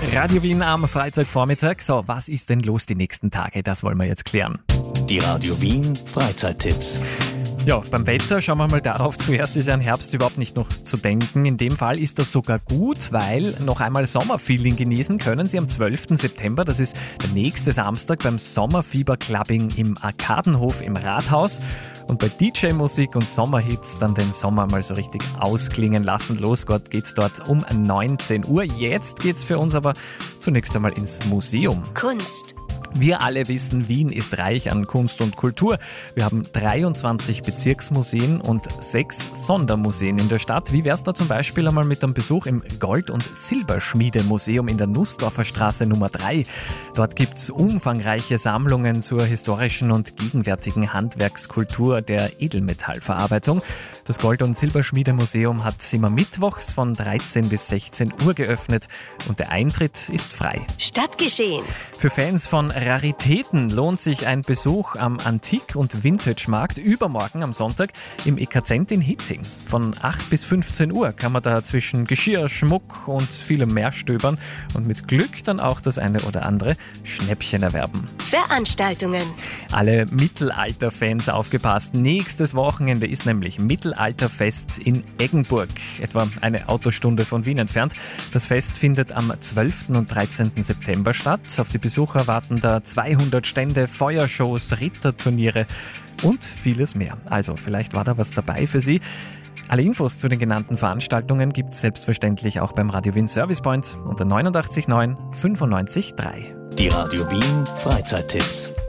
Radio Wien am Freitagvormittag. So, was ist denn los die nächsten Tage? Das wollen wir jetzt klären. Die Radio Wien Freizeittipps. Ja, beim Wetter schauen wir mal darauf. Zuerst ist ja ein Herbst überhaupt nicht noch zu denken. In dem Fall ist das sogar gut, weil noch einmal Sommerfeeling genießen können Sie am 12. September. Das ist der nächste Samstag beim Sommerfieber-Clubbing im Arkadenhof im Rathaus. Und bei DJ-Musik und Sommerhits dann den Sommer mal so richtig ausklingen lassen. Los geht's dort um 19 Uhr. Jetzt geht's für uns aber zunächst einmal ins Museum. Kunst. Wir alle wissen, Wien ist reich an Kunst und Kultur. Wir haben 23 Bezirksmuseen und 6 Sondermuseen in der Stadt. Wie wär's da zum Beispiel einmal mit einem Besuch im Gold- und Silberschmiedemuseum in der Nussdorfer Straße Nummer 3? Dort gibt's umfangreiche Sammlungen zur historischen und gegenwärtigen Handwerkskultur der Edelmetallverarbeitung. Das Gold- und Silberschmiedemuseum hat immer mittwochs von 13 bis 16 Uhr geöffnet und der Eintritt ist frei. Stadtgeschehen. Für Fans von Raritäten lohnt sich ein Besuch am Antik- und Vintage-Markt übermorgen am Sonntag im EK-Zent in Hitzing. Von 8 bis 15 Uhr kann man da zwischen Geschirr, Schmuck und vielem mehr stöbern und mit Glück dann auch das eine oder andere Schnäppchen erwerben. Veranstaltungen. Alle Mittelalter-Fans aufgepasst. Nächstes Wochenende ist nämlich Mittelalterfest in Eggenburg, etwa eine Autostunde von Wien entfernt. Das Fest findet am 12. und 13. September statt. Auf die Besucher warten da 200 Stände, Feuershows, Ritterturniere und vieles mehr. Also vielleicht war da was dabei für Sie. Alle Infos zu den genannten Veranstaltungen gibt es selbstverständlich auch beim Radio Wien Service Point unter 89 9 95 3. Die Radio Wien Freizeittipps.